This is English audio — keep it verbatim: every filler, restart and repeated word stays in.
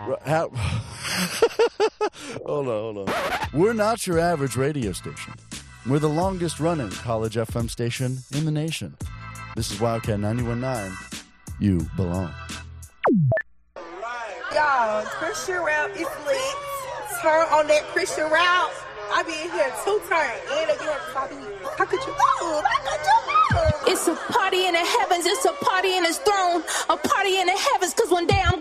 How... hold on, hold on. We're not your average radio station. We're the longest running college F M station in the nation. This is Wildcat ninety-one point nine. You belong. Y'all, Christian rap is lit. Turn on that Christian rap. I be in here two turns. And again, how could you move? How could you move? It's a party in the heavens. It's a party in his throne. A party in the heavens. Cause one day I'm